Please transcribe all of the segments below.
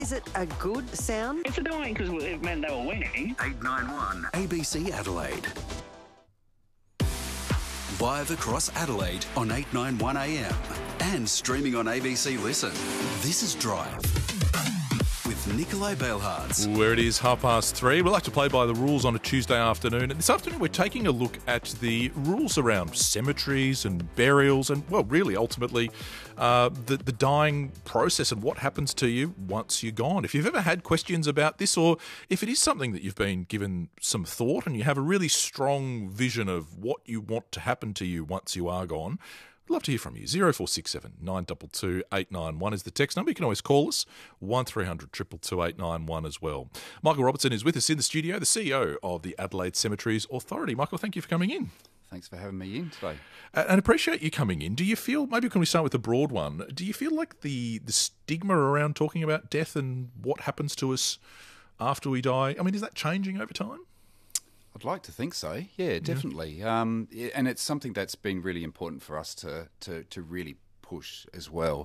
Is it a good sound? It's annoying because it meant they were winning. 891 ABC Adelaide. Live across Adelaide on 891 AM and streaming on ABC Listen. This is Drive with Nikolai Bailhards. Where it is 3:30. We like to play by the rules on a Tuesday afternoon. And this afternoon we're taking a look at the rules around cemeteries and burials and, well, really, ultimately, the dying process and what happens to you once you're gone. If you've ever had questions about this, or if it is something that you've been given some thought and you have a really strong vision of what you want to happen to you once you are gone, I'd love to hear from you. 0467 922 891 is the text number. You can always call us, 1300 222 891 as well. Michael Robertson is with us in the studio, the CEO of the Adelaide Cemeteries Authority. Michael, thank you for coming in. Thanks for having me in today. And appreciate you coming in. Do you feel, maybe can we start with the broad one, do you feel like the stigma around talking about death and what happens to us after we die, I mean, is that changing over time? I'd like to think so. Yeah, definitely. Yeah. And it's something that's been really important for us to really push as well,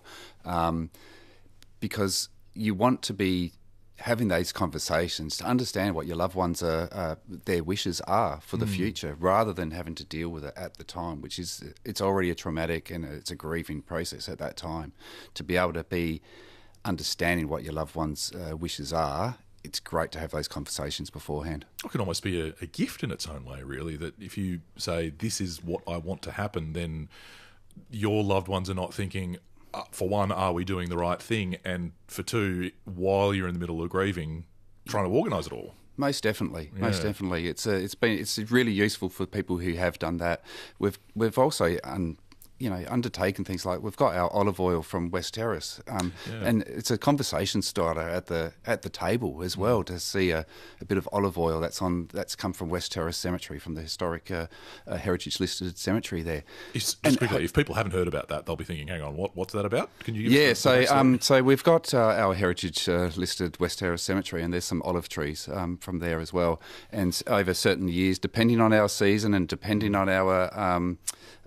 because you want to be having those conversations to understand what your loved ones their wishes are for the future, rather than having to deal with it at the time, which is, it's already a traumatic and it's a grieving process at that time. To be able to be understanding what your loved ones' wishes are, it's great to have those conversations beforehand. It can almost be a gift in its own way, really, that if you say, this is what I want to happen, then your loved ones are not thinking, for one, are we doing the right thing? And for two, while you're in the middle of grieving, trying to organise it all. Most definitely, most definitely. It's really useful for people who have done that. We've also undertaken things like, we've got our olive oil from West Terrace, and it's a conversation starter at the table as well, to see a bit of olive oil that's come from West Terrace Cemetery, from the historic heritage listed cemetery there. Quickly, if people haven't heard about that, they'll be thinking, hang on, what's that about? Can you give us so we've got our heritage listed West Terrace Cemetery, and there's some olive trees from there as well. And over certain years, depending on our season and depending on our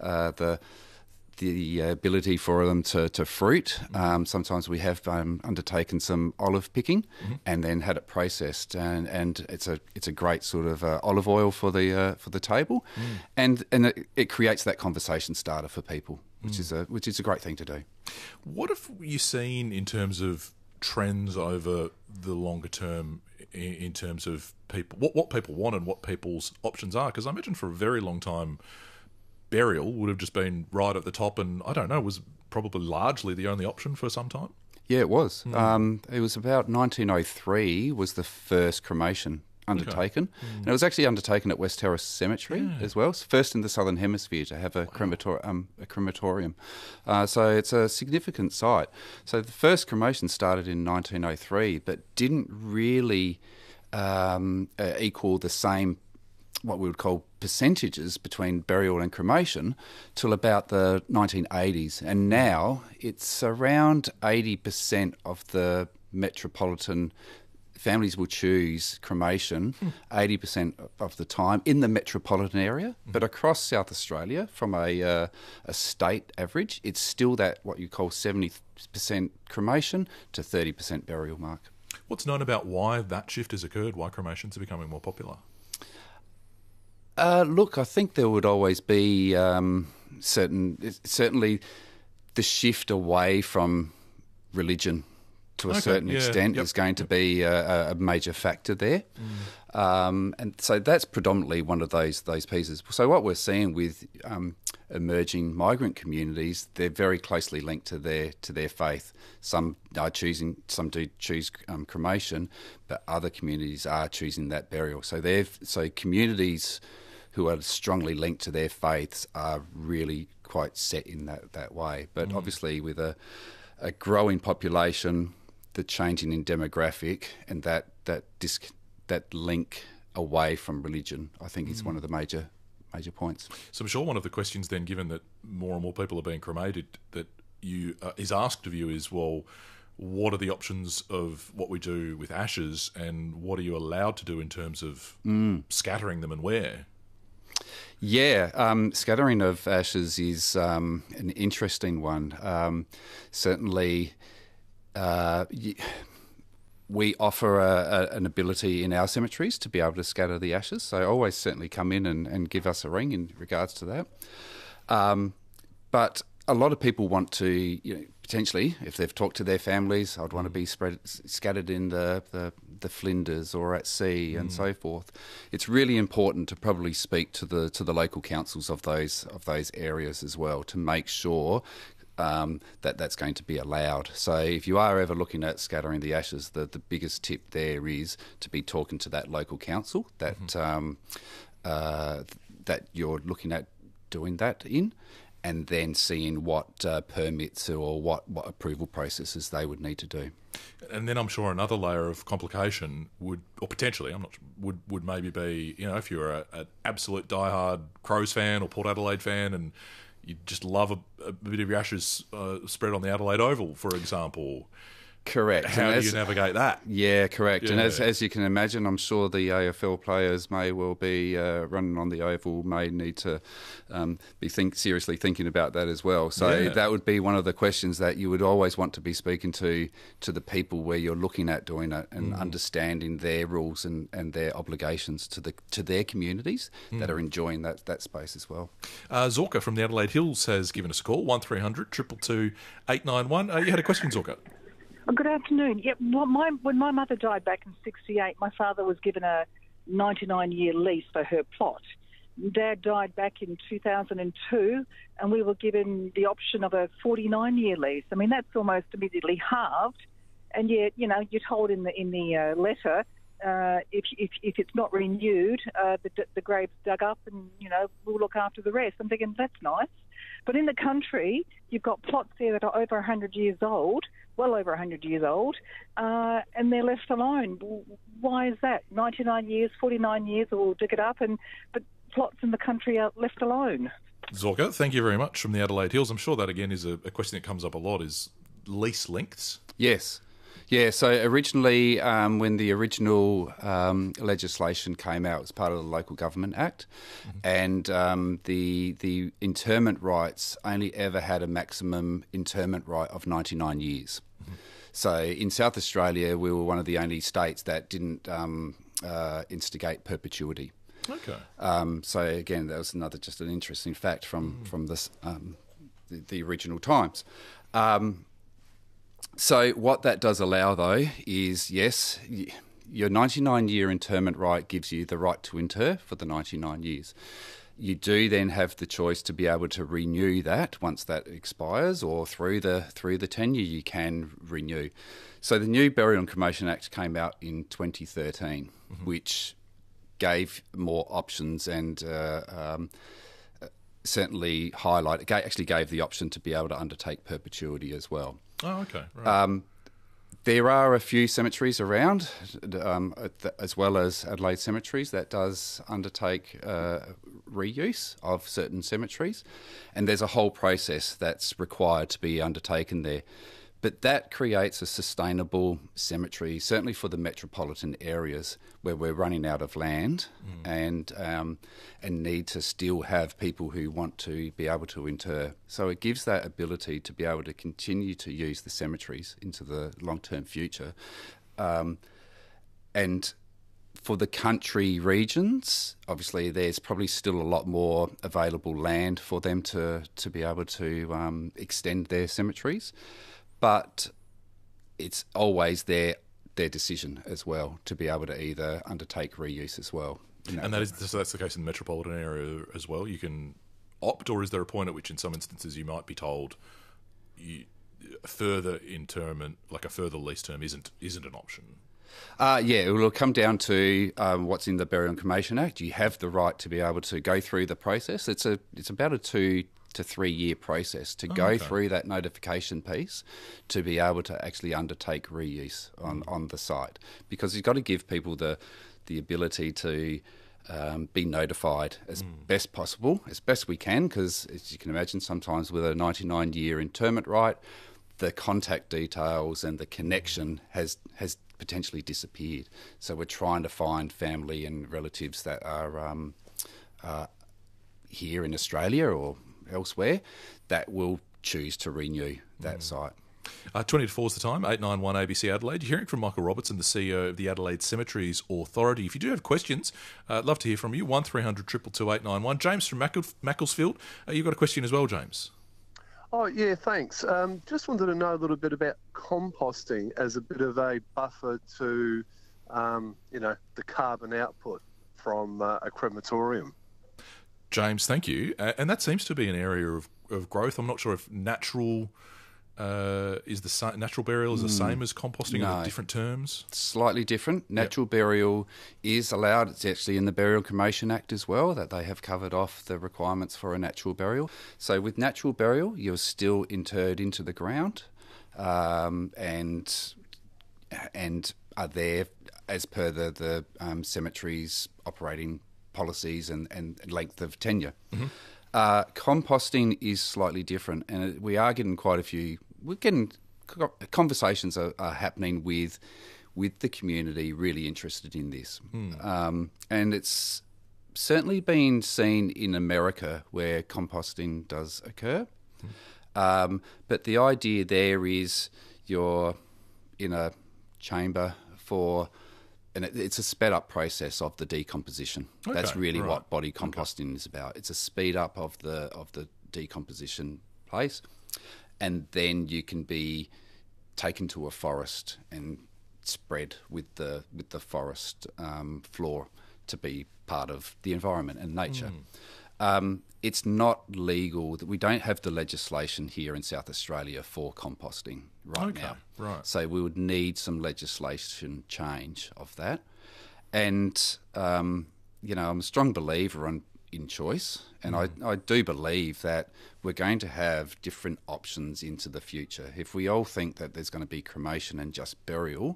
the ability for them to fruit. Sometimes we have undertaken some olive picking and then had it processed, and it's a great sort of olive oil for the table, and it creates that conversation starter for people, which is a great thing to do. What have you seen in terms of trends over the longer term, in terms of people, what people want and what people's options are? Because I imagine for a very long time, burial would have just been right at the top, and I don't know, was probably largely the only option for some time. Yeah, it was. It was about 1903 was the first cremation undertaken, and it was actually undertaken at West Terrace Cemetery as well. It's first in the Southern Hemisphere to have a crematorium. So it's a significant site. So the first cremation started in 1903, but didn't really equal the same, what we would call, percentages between burial and cremation till about the 1980s. And now it's around 80% of the metropolitan families will choose cremation 80% of the time in the metropolitan area. But across South Australia, from a state average, it's still that, what you call 70% cremation to 30% burial mark. What's known about why that shift has occurred, why cremations are becoming more popular? Look, I think there would always be certainly the shift away from religion to a certain extent is going to be a major factor there. And so that's predominantly one of those pieces. So what we're seeing with emerging migrant communities, they're very closely linked to their faith. Some do choose cremation, but other communities are choosing that burial. So communities who are strongly linked to their faiths are really quite set in that way. But obviously with a growing population, the changing in demographic, and that link away from religion, I think is one of the major points. So I'm sure one of the questions then, given that more and more people are being cremated, that is asked of you is, well, what are the options of what we do with ashes, and what are you allowed to do in terms of scattering them and where? Yeah, scattering of ashes is an interesting one. Certainly, we offer an ability in our cemeteries to be able to scatter the ashes. So always certainly come in and give us a ring in regards to that. But a lot of people want to, potentially, if they've talked to their families, I'd want to be scattered in the Flinders or at sea and so forth. It's really important to probably speak to the local councils of those areas as well to make sure that's going to be allowed. So if you are ever looking at scattering the ashes, the biggest tip there is to be talking to that local council that that you're looking at doing that in, and then seeing what permits or what approval processes they would need to do. And then I'm sure another layer of complication would maybe be, if you're an absolute diehard Crows fan or Port Adelaide fan and you just love a bit of your ashes spread on the Adelaide Oval, for example. Correct. How do you navigate that? Yeah, correct. Yeah. And as you can imagine, I'm sure the AFL players may well be running on the Oval, may need to be seriously thinking about that as well. So that would be one of the questions that you would always want to be speaking to the people where you're looking at doing it and understanding their rules and their obligations to their communities that are enjoying that space as well. Zorka from the Adelaide Hills has given us a call, 1300 222 891. You had a question, Zorka? Good afternoon. Yep. When my mother died back in '68, my father was given a 99-year lease for her plot. Dad died back in 2002, and we were given the option of a 49-year lease. I mean, that's almost immediately halved, and yet, you're told in the letter if it's not renewed, the grave's dug up, and we'll look after the rest. I'm thinking that's nice. But in the country, you've got plots there that are over 100 years old, well over 100 years old, and they're left alone. Why is that? 99 years, 49 years, we'll dig it up, but plots in the country are left alone. Zorka, thank you very much from the Adelaide Hills. I'm sure that, again, is a question that comes up a lot, is lease lengths. Yes. Yeah, so originally, when the original legislation came out, it was part of the Local Government Act, and the interment rights only ever had a maximum interment right of 99 years. So in South Australia, we were one of the only states that didn't instigate perpetuity. Okay. So again, that was just an interesting fact from this the original times. So what that does allow, though, is, yes, your 99-year interment right gives you the right to inter for the 99 years. You do then have the choice to be able to renew that once that expires, or through the tenure you can renew. So the new Burial and Cremation Act came out in 2013, which gave more options and certainly actually gave the option to be able to undertake perpetuity as well. Oh, okay. Right. There are a few cemeteries around, as well as Adelaide Cemeteries, that does undertake reuse of certain cemeteries, and there's a whole process that's required to be undertaken there. But that creates a sustainable cemetery, certainly for the metropolitan areas where we're running out of land and need to still have people who want to be able to inter. So it gives that ability to be able to continue to use the cemeteries into the long-term future. And for the country regions, obviously there's probably still a lot more available land for them to be able to extend their cemeteries. But it's always their decision as well to be able to either undertake reuse as well. And that's the case in the metropolitan area as well. You can opt, or is there a point at which in some instances you might be told further interment, like a further lease term, isn't an option? It will come down to what's in the Burial and Cremation Act. You have the right to be able to go through the process. It's about a 2 to 3 year process to go through that notification piece to be able to actually undertake reuse on the site, because you've got to give people the ability to be notified as best possible, as best we can, because as you can imagine, sometimes with a 99-year interment right, the contact details and the connection has potentially disappeared. So we're trying to find family and relatives that are here in Australia or elsewhere that will choose to renew that site. 20 to 4 is the time, 891 ABC Adelaide. You're hearing from Michael Robertson, the CEO of the Adelaide Cemeteries Authority. If you do have questions, I'd love to hear from you. 1300 222 891. James from Macclesfield, you've got a question as well, James. Oh, yeah, thanks. Just wanted to know a little bit about composting as a bit of a buffer to, the carbon output from a crematorium. James, thank you. And that seems to be an area of growth. I'm not sure if natural natural burial is the same as composting, or different terms? Slightly different. Natural burial is allowed. It's actually in the Burial Cremation Act as well, that they have covered off the requirements for a natural burial. So with natural burial, you're still interred into the ground, and are there as per the cemetery's operating policies and length of tenure. Mm-hmm. Composting is slightly different, and we are getting quite a few. We're getting conversations are happening with the community really interested in this, and it's certainly been seen in America where composting does occur. But the idea there is you're in a chamber and it's a sped up process of the decomposition. Okay, that's really what body composting is about. It's a speed up of the decomposition place, and then you can be taken to a forest and spread with the forest floor to be part of the environment and nature. It's not legal. We don't have the legislation here in South Australia for composting now. Right. So we would need some legislation change of that. And, I'm a strong believer in choice. And I do believe that we're going to have different options into the future. If we all think that there's going to be cremation and just burial,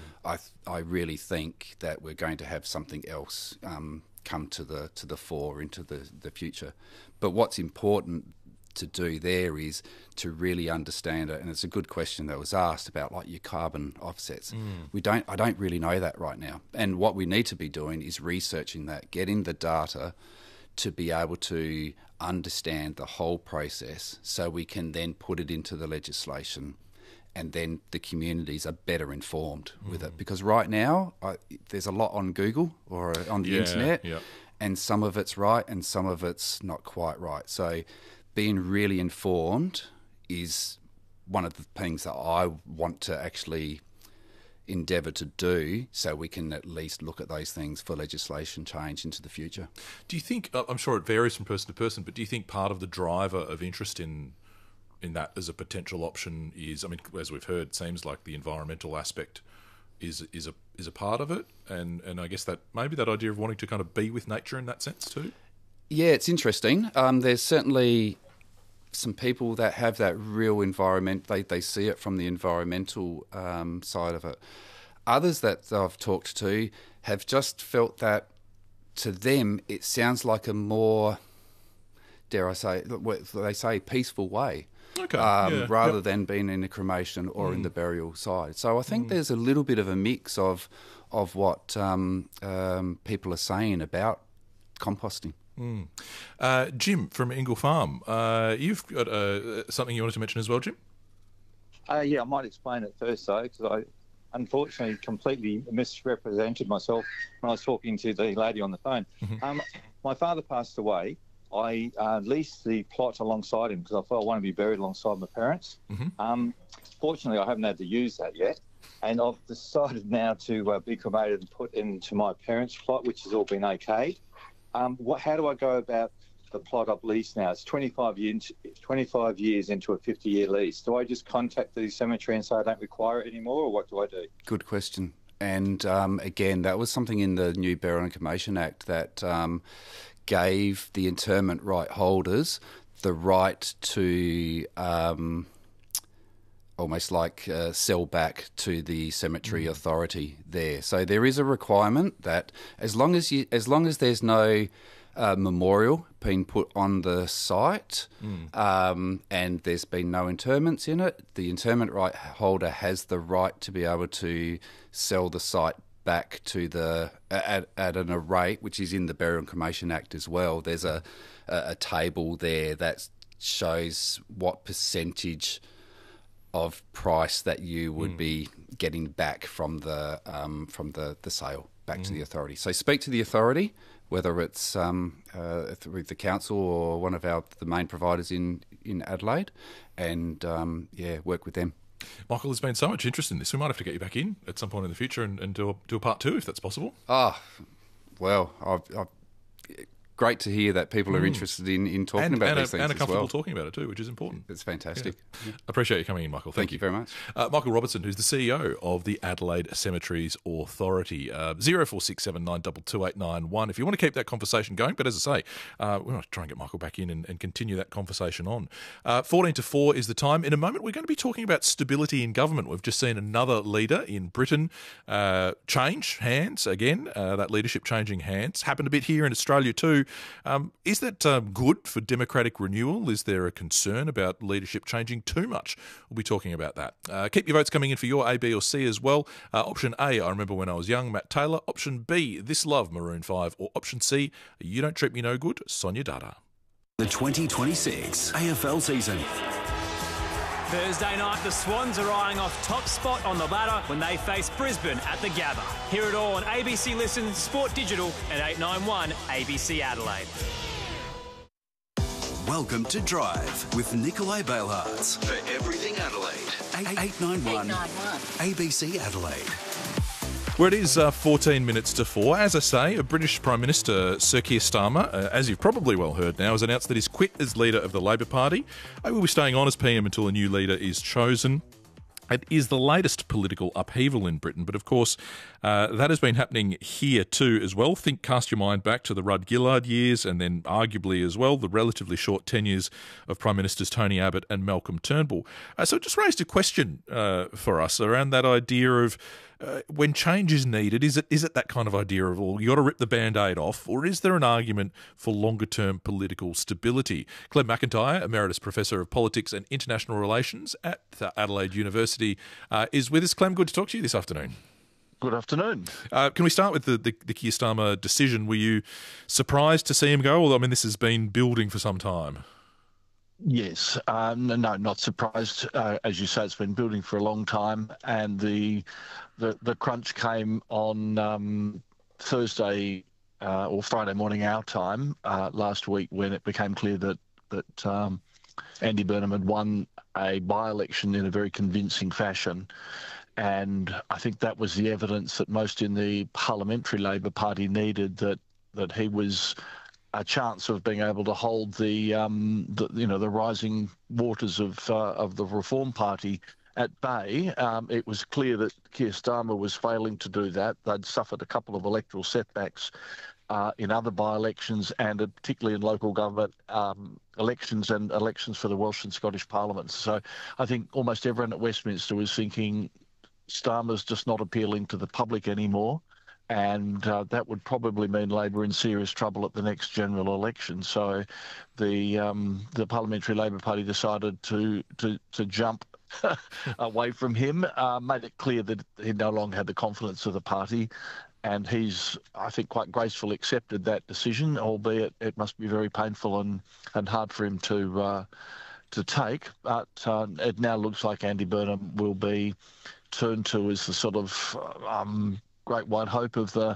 I really think that we're going to have something else come to the fore into the future. But what's important to do there is to really understand it, and it's a good question that was asked about like your carbon offsets. I don't really know that right now, and what we need to be doing is researching that, getting the data to be able to understand the whole process so we can then put it into the legislation, and then the communities are better informed with it. Because right now, there's a lot on Google or on the internet, and some of it's right and some of it's not quite right. So being really informed is one of the things that I want to actually endeavour to do, so we can at least look at those things for legislation change into the future. Do you think, I'm sure it varies from person to person, but do you think part of the driver of interest in that as a potential option is, I mean, as we've heard, it seems like the environmental aspect is a part of it, and I guess that maybe that idea of wanting to kind of be with nature in that sense too? Yeah, it's interesting. There's certainly some people that have that real environment, they see it from the environmental side of it. Others that I've talked to have just felt that to them it sounds like a more, dare I say, they say peaceful way. Rather than being in the cremation or in the burial side. So I think there's a little bit of a mix of what people are saying about composting. Jim from Ingle Farm, you've got something you wanted to mention as well, Jim? Yeah, I might explain it first, though, because I unfortunately completely misrepresented myself when I was talking to the lady on the phone. My father passed away. I leased the plot alongside him because I felt I want to be buried alongside my parents. Fortunately, I haven't had to use that yet. And I've decided now to be cremated and put into my parents' plot, which has all been okayed. How do I go about the plot I've leased now? It's 25 years into a 50-year lease. Do I just contact the cemetery and say I don't require it anymore, or what do I do? Good question. And again, that was something in the new Burial and Cremation Act that gave the interment right holders the right to almost like sell back to the cemetery authority there. So there is a requirement that as long as there's no memorial being put on the site and there's been no interments in it, the interment right holder has the right to be able to sell the site back to at an rate which is in the Burial and Cremation Act as well. There's a table there that shows what percentage of price that you would be getting back from the sale back to the authority. So speak to the authority, whether it's with the council or one of the main providers in Adelaide, and work with them. Michael, there's been so much interest in this. We might have to get you back in at some point in the future and do a part 2 if that's possible. Well, I've great to hear that people are interested in talking about these things and are comfortable as well. talking about it too, which is important. It's fantastic. Yeah. Appreciate you coming in, Michael. Thank you very much. Michael Robertson, who's the CEO of the Adelaide Cemeteries Authority. 0467922891 if you want to keep that conversation going. But as I say, we're going to try and get Michael back in and continue that conversation on. 14 to 4 is the time. In a moment, we're going to be talking about stability in government. We've just seen another leader in Britain change hands again, that leadership changing hands. Happened a bit here in Australia too. Is that good for democratic renewal? Is there a concern about leadership changing too much? We'll be talking about that. Keep your votes coming in for your A, B or C as well. Option A, I remember when I was young, Matt Taylor. Option B, This Love, Maroon 5. Or option C, You Don't Treat Me No Good, Sonia Dada. The 2026 AFL season. Thursday night, the Swans are eyeing off top spot on the ladder when they face Brisbane at the Gabba. Hear it all on ABC Listen, Sport Digital at 891 ABC Adelaide. Welcome to Drive with Nicolai Bailharts. For everything Adelaide. 891 ABC Adelaide. Well, it is 14 minutes to 4. As I say, a British Prime Minister, Sir Keir Starmer, as you've probably well heard now, has announced that he's quit as leader of the Labor Party. He will be staying on as PM until a new leader is chosen. It is the latest political upheaval in Britain, but of course that has been happening here too as well. Cast your mind back to the Rudd Gillard years and then arguably as well the relatively short tenures of Prime Ministers Tony Abbott and Malcolm Turnbull. So it just raised a question for us around that idea of when change is needed, is it that kind of idea of, well, you got to rip the Band-Aid off, or is there an argument for longer-term political stability? Clem McIntyre, Emeritus Professor of Politics and International Relations at Adelaide University, is with us. Clem, good to talk to you this afternoon. Good afternoon. Can we start with the Keir Starmer decision? Were you surprised to see him go? Although, I mean, this has been building for some time. Yes. No, not surprised. As you say, it's been building for a long time, and the crunch came on Thursday or Friday morning our time last week when it became clear that Andy Burnham had won a by-election in a very convincing fashion. And I think that was the evidence that most in the Parliamentary Labor Party needed, that he was a chance of being able to hold the rising waters of the Reform Party at bay. It was clear that Keir Starmer was failing to do that. They'd suffered a couple of electoral setbacks in other by-elections and particularly in local government elections and elections for the Welsh and Scottish parliaments. So I think almost everyone at Westminster was thinking Starmer's just not appealing to the public anymore. And that would probably mean Labor in serious trouble at the next general election. So the Parliamentary Labor Party decided to jump away from him, made it clear that he no longer had the confidence of the party. And he's, I think, quite gracefully accepted that decision, albeit it must be very painful and hard for him to take. But it now looks like Andy Burnham will be turned to as the sort of great white hope of the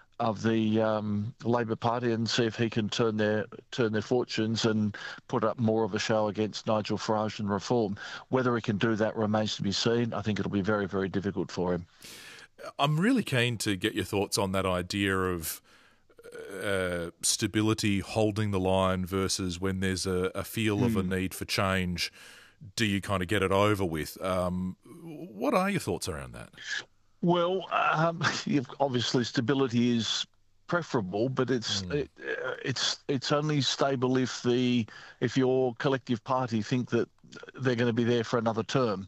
Labor Party, and see if he can turn their fortunes and put up more of a show against Nigel Farage and Reform. Whether he can do that remains to be seen. I think it'll be very, very difficult for him. I'm really keen to get your thoughts on that idea of stability, holding the line, versus when there's a feel of a need for change, do you kind of get it over with? What are your thoughts around that? Well, obviously stability is preferable, but it's only stable if your collective party think that they're going to be there for another term.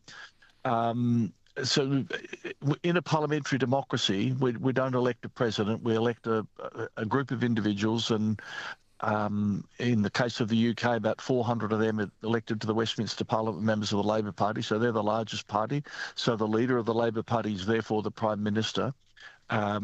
So in a parliamentary democracy, we don't elect a president, we elect a group of individuals, and in the case of the UK, about 400 of them are elected to the Westminster Parliament, members of the Labor Party, so they're the largest party. So the leader of the Labor Party is therefore the Prime Minister.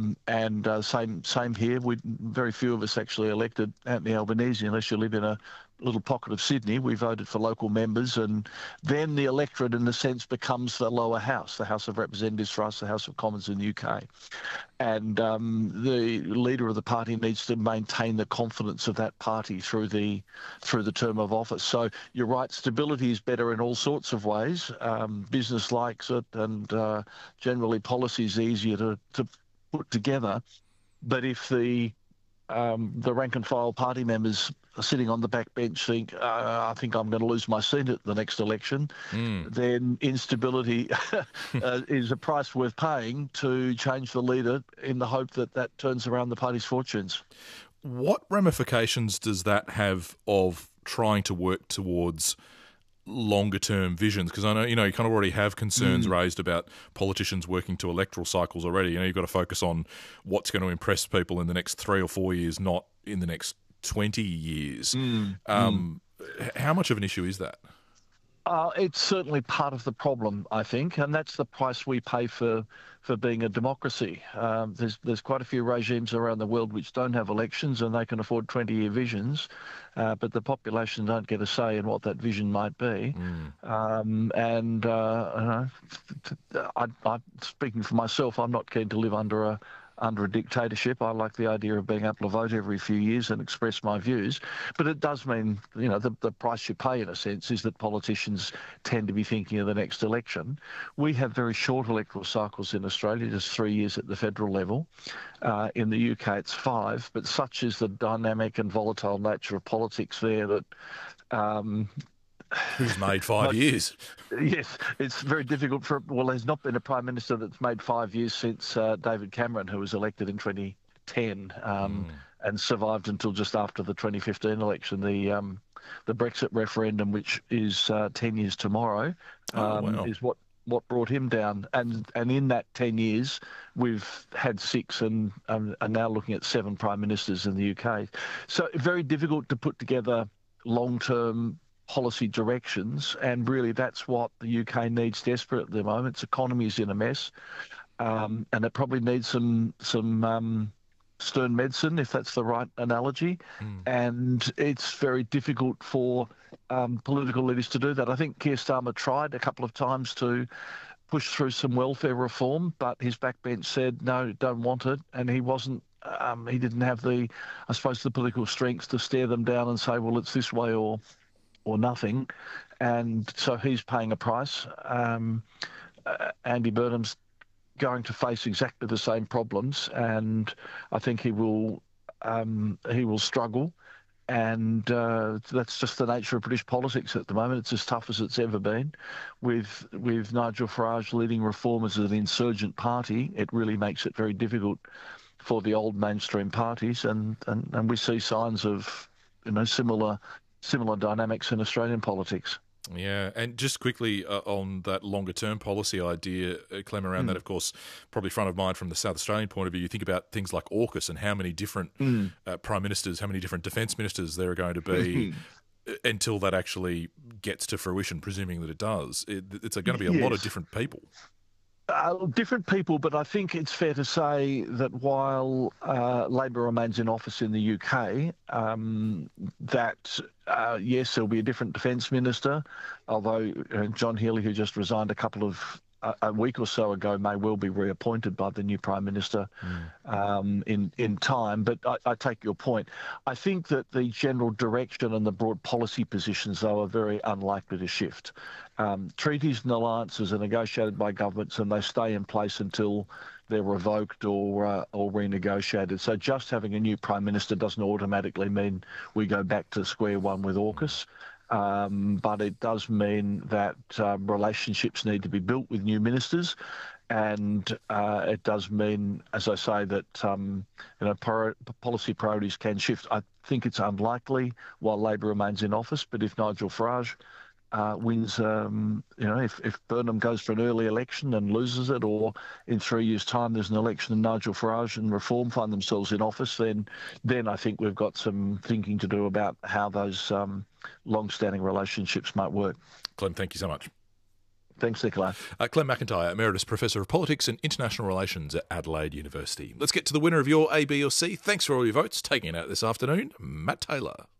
Same here. Very few of us actually elected Anthony Albanese unless you live in a little pocket of Sydney, we voted for local members, and then the electorate, in a sense, becomes the lower house, the House of Representatives for us, the House of Commons in the UK. And the leader of the party needs to maintain the confidence of that party through the term of office. So you're right, stability is better in all sorts of ways. Business likes it, and generally policy is easier to put together. But if the rank and file party members sitting on the back bench think, I think I'm going to lose my seat at the next election, then instability is a price worth paying to change the leader in the hope that that turns around the party's fortunes. What ramifications does that have of trying to work towards longer-term visions? Because I know, you kind of already have concerns raised about politicians working to electoral cycles already. You've got to focus on what's going to impress people in the next 3 or 4 years, not in the next 20 years. How much of an issue is that? It's certainly part of the problem, I think, and that's the price we pay for being a democracy. There's quite a few regimes around the world which don't have elections and they can afford 20-year visions, but the population don't get a say in what that vision might be. Speaking for myself, I'm not keen to live under a dictatorship. I like the idea of being able to vote every few years and express my views. But it does mean, the price you pay, in a sense, is that politicians tend to be thinking of the next election. We have very short electoral cycles in Australia, just 3 years at the federal level. In the UK, it's 5. But such is the dynamic and volatile nature of politics there that... Who's made 5 years? Yes, it's very difficult there's not been a Prime Minister that's made 5 years since David Cameron, who was elected in 2010 and survived until just after the 2015 election. The Brexit referendum, which is 10 years tomorrow, is what brought him down. And in that 10 years, we've had 6 and are now looking at 7 Prime Ministers in the UK. So very difficult to put together long-term policy directions, and really that's what the UK needs desperate at the moment. Its economy is in a mess, and it probably needs some stern medicine, if that's the right analogy. And it's very difficult for political leaders to do that. I think Keir Starmer tried a couple of times to push through some welfare reform, but his backbench said, no, don't want it, and he wasn't. He didn't have the political strength to stare them down and say, well, it's this way or nothing, and so he's paying a price. Andy Burnham's going to face exactly the same problems, and I think he will struggle. And that's just the nature of British politics at the moment. It's as tough as it's ever been. With Nigel Farage leading Reform as an insurgent party, it really makes it very difficult for the old mainstream parties, and we see signs of similar dynamics in Australian politics. Yeah, and just quickly on that longer-term policy idea, Clem, around that, of course, probably front of mind from the South Australian point of view, you think about things like AUKUS and how many different Prime Ministers, how many different Defence Ministers there are going to be until that actually gets to fruition, presuming that it does. It's going to be a lot of different people. Different people, but I think it's fair to say that while Labor remains in office in the UK, yes, there'll be a different Defence Minister, although John Healey, who just resigned a week or so ago, may well be reappointed by the new Prime Minister in time. But I take your point. I think that the general direction and the broad policy positions, though, are very unlikely to shift. Treaties and alliances are negotiated by governments and they stay in place until they're revoked or renegotiated. So just having a new Prime Minister doesn't automatically mean we go back to square one with AUKUS. But it does mean that relationships need to be built with new ministers, and it does mean, as I say, that policy priorities can shift. I think it's unlikely while Labor remains in office, but if Nigel Farage wins, if Burnham goes for an early election and loses it, or in 3 years' time there's an election and Nigel Farage and Reform find themselves in office, then I think we've got some thinking to do about how those long-standing relationships might work. Clem, thank you so much. Thanks, Nicola. Clem McIntyre, Emeritus Professor of Politics and International Relations at Adelaide University. Let's get to the winner of your A, B or C. Thanks for all your votes. Taking it out this afternoon, Matt Taylor.